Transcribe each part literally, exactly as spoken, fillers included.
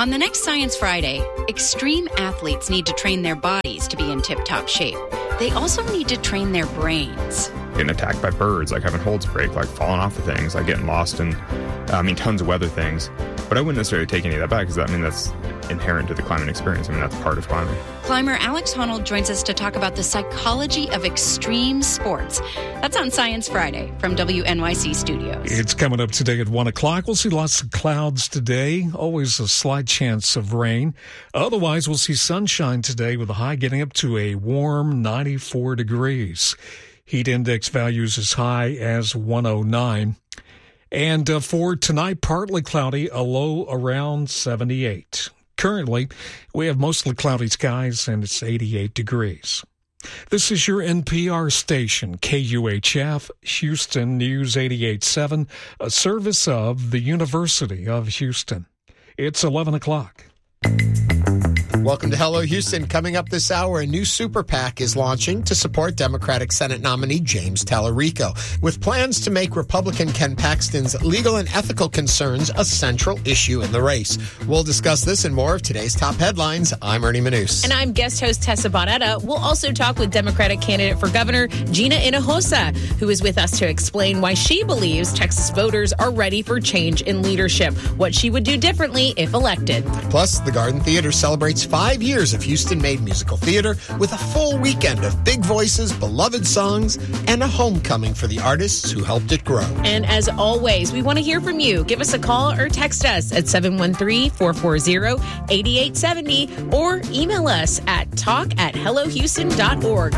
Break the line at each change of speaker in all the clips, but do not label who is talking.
On the next Science Friday, extreme athletes need to train their bodies to be in tip-top shape. They also need to train their brains.
Getting attacked by birds, like having holds break, like falling off of things, like getting lost in, uh, I mean, tons of weather things. But I wouldn't necessarily take any of that back because, I mean, that's inherent to the climbing experience. I mean, that's part of climbing.
Climber Alex Honnold joins us to talk about the psychology of extreme sports. That's on Science Friday from W N Y C Studios.
It's coming up today at one o'clock. We'll see lots of clouds today. Always a slight chance of rain. Otherwise, we'll see sunshine today with a high getting up to a warm ninety-four degrees. Heat index values as high as one oh nine. And uh, for tonight, partly cloudy, a low around seventy-eight. Currently, we have mostly cloudy skies, and it's eighty-eight degrees. This is your N P R station, K U H F, Houston News eighty-eight point seven, a service of the University of Houston. It's eleven o'clock.
Welcome to Hello Houston. Coming up this hour, a new super PAC is launching to support Democratic Senate nominee James Tallarico, with plans to make Republican Ken Paxton's legal and ethical concerns a central issue in the race. We'll discuss this and more of today's top headlines. I'm Ernie Manous.
And I'm guest host Tessa Bonetta. We'll also talk with Democratic candidate for governor Gina Hinojosa, who is with us to explain why she believes Texas voters are ready for change in leadership, what she would do differently if elected.
Plus, the Garden Theater celebrates five years of Houston-made musical theater with a full weekend of big voices, beloved songs, and a homecoming for the artists who helped it grow.
And as always, we want to hear from you. Give us a call or text us at seven one three, four four zero, eight eight seven zero or email us at talk at hello houston dot org.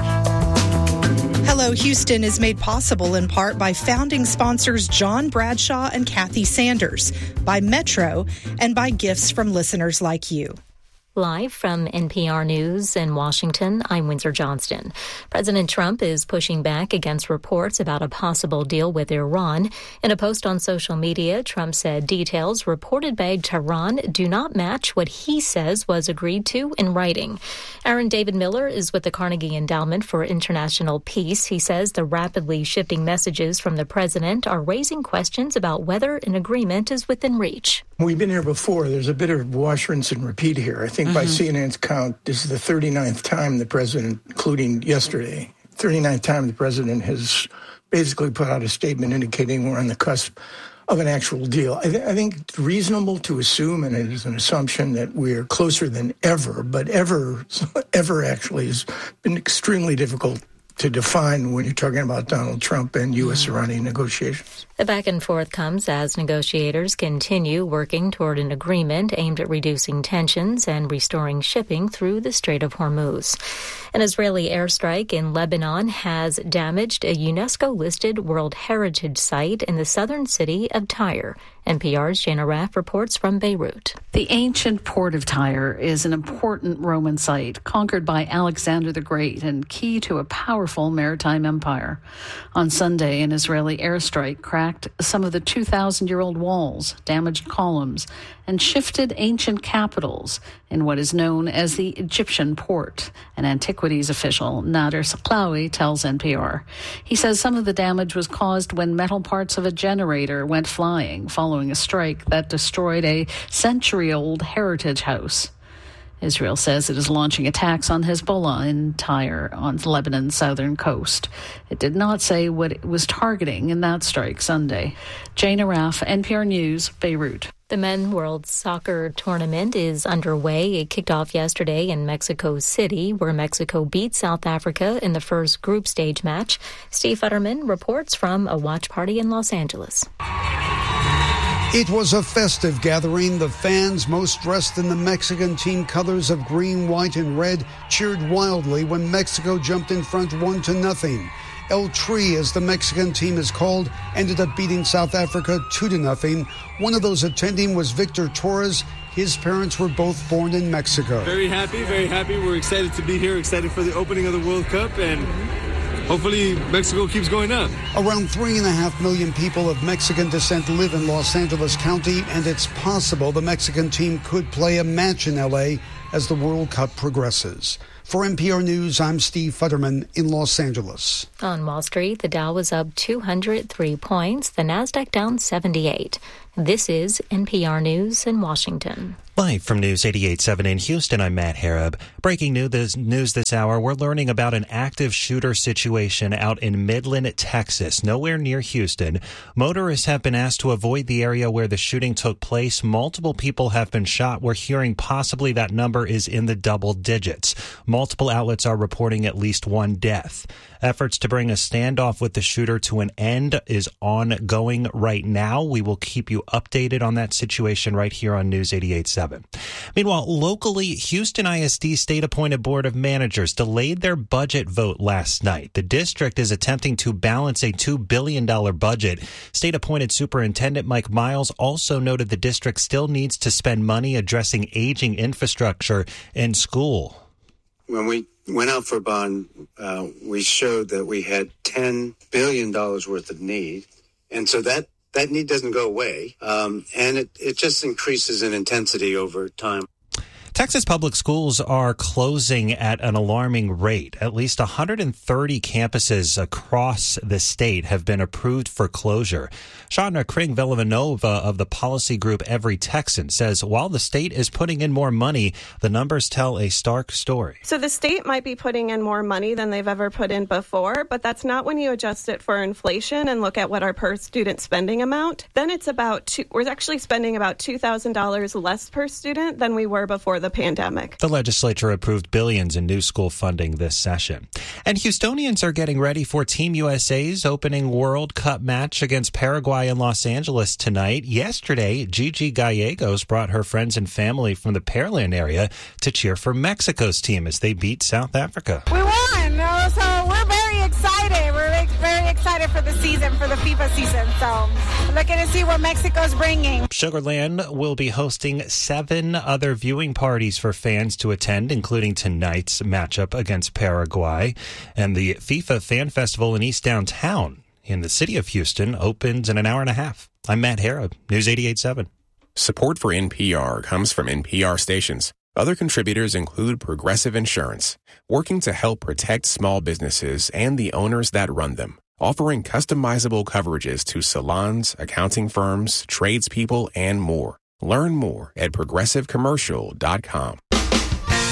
Hello Houston is made possible in part by founding sponsors John Bradshaw and Kathy Sanders, by Metro, and by gifts from listeners like you.
Live from N P R News in Washington, I'm Windsor Johnston. President Trump is pushing back against reports about a possible deal with Iran. In a post on social media, Trump said details reported by Tehran do not match what he says was agreed to in writing. Aaron David Miller is with the Carnegie Endowment for International Peace. He says the rapidly shifting messages from the president are raising questions about whether an agreement is within reach.
We've been here before. There's a bit of wash, rinse, and repeat here. I think mm-hmm. by C N N's count, this is the thirty-ninth time the president, including yesterday, thirty-ninth time the president has basically put out a statement indicating we're on the cusp of an actual deal. I, th- I think it's reasonable to assume, and it is an assumption, that we're closer than ever, but ever, ever actually has been extremely difficult to define when you're talking about Donald Trump and U S Iranian negotiations.
The back and forth comes as negotiators continue working toward an agreement aimed at reducing tensions and restoring shipping through the Strait of Hormuz. An Israeli airstrike in Lebanon has damaged a UNESCO-listed World Heritage Site in the southern city of Tyre. N P R's Jana Raff reports from Beirut.
The ancient port of Tyre is an important Roman site conquered by Alexander the Great and key to a powerful maritime empire. On Sunday, an Israeli airstrike cracked some of the two thousand year old walls, damaged columns, and shifted ancient capitals in what is known as the Egyptian port. An antiquities official, Nader Saklawi, tells N P R. He says some of the damage was caused when metal parts of a generator went flying following a strike that destroyed a century-old heritage house. Israel says it is launching attacks on Hezbollah in Tyre on Lebanon's southern coast. It did not say what it was targeting in that strike Sunday. Jana Raff, N P R News, Beirut.
The Men's World Soccer Tournament is underway. It kicked off yesterday in Mexico City, where Mexico beat South Africa in the first group stage match. Steve Futterman reports from a watch party in Los Angeles.
It was a festive gathering. The fans, most dressed in the Mexican team colors of green, white, and red, cheered wildly when Mexico jumped in front one to nothing. El Tri, as the Mexican team is called, ended up beating South Africa two to nothing. One of those attending was Victor Torres. His parents were both born in Mexico.
Very happy, very happy. We're excited to be here, excited for the opening of the World Cup, and hopefully Mexico keeps going up.
Around three and a half million people of Mexican descent live in Los Angeles County, and it's possible the Mexican team could play a match in L A as the World Cup progresses. For N P R News, I'm Steve Futterman in Los Angeles.
On Wall Street, the Dow was up two hundred three points, the Nasdaq down seventy-eight. This is N P R News in Washington.
Live from News eighty-eight point seven in Houston, I'm Matt Harab. Breaking news this, news this hour, we're learning about an active shooter situation out in Midland, Texas, nowhere near Houston. Motorists have been asked to avoid the area where the shooting took place. Multiple people have been shot. We're hearing possibly that number is in the double digits. Multiple outlets are reporting at least one death. Efforts to bring a standoff with the shooter to an end is ongoing right now. We will keep you updated on that situation right here on News eighty-eight point seven. Meanwhile, locally, Houston I S D state-appointed board of managers delayed their budget vote last night. The district is attempting to balance a two billion dollars budget. State-appointed Superintendent Mike Miles also noted the district still needs to spend money addressing aging infrastructure in school.
When we went out for a bond, uh, we showed that we had ten billion dollars worth of need. And so that, that need doesn't go away. Um, and it, it just increases in intensity over time.
Texas public schools are closing at an alarming rate. At least one hundred thirty campuses across the state have been approved for closure. Shawna Kring-Villanueva of the policy group Every Texan says while the state is putting in more money, the numbers tell a stark story.
So the state might be putting in more money than they've ever put in before, but that's not when you adjust it for inflation and look at what our per student spending amount. Then it's about, two, we're actually spending about two thousand dollars less per student than we were before the pandemic.
The legislature approved billions in new school funding this session. And Houstonians are getting ready for Team U S A's opening World Cup match against Paraguay in Los Angeles tonight. Yesterday, Gigi Gallegos brought her friends and family from the Pearland area to cheer for Mexico's team as they beat South Africa.
We won, so we're very excited. We're very excited for the season, for the FIFA season. So looking to see what Mexico's bringing.
Sugarland will be hosting seven other viewing parties for fans to attend, including tonight's matchup against Paraguay. And the FIFA Fan Festival in East Downtown in the city of Houston opens in an hour and a half. I'm Matt Harab, News eighty-eight point seven.
Support for N P R comes from N P R stations. Other contributors include Progressive Insurance, working to help protect small businesses and the owners that run them, offering customizable coverages to salons, accounting firms, tradespeople, and more. Learn more at progressive commercial dot com.